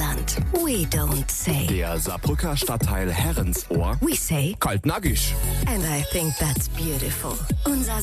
Sauerland. We don't say. Der Saarbrücker Stadtteil Herrensohr. We say. Kaltnackig. And I think that's beautiful. Unser